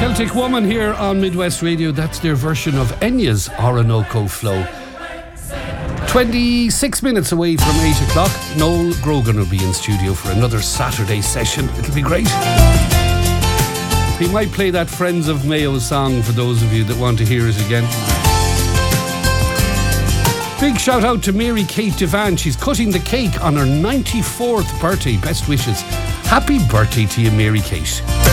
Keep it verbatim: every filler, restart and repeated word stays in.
Celtic Woman here on Midwest Radio. That's their version of Enya's Orinoco Flow. twenty-six minutes away from eight o'clock. Noel Grogan will be in studio for another Saturday session. It'll be great. He might play that Friends of Mayo song for those of you that want to hear it again. Big shout out to Mary Kate Devan. She's cutting the cake on her ninety-fourth birthday. Best wishes. Happy birthday to you, Mary Kate.